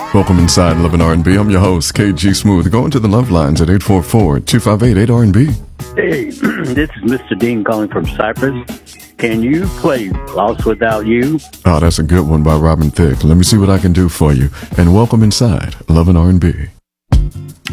Welcome inside Love and R&B. I'm your host, KG Smooth. Going to the love lines at 844-258-8RB. Hey, this is Mr. Dean calling from Cyprus. Can you play Lost Without You? Oh, that's a good one by Robin Thicke. Let me see what I can do for you. And welcome inside Love and R&B.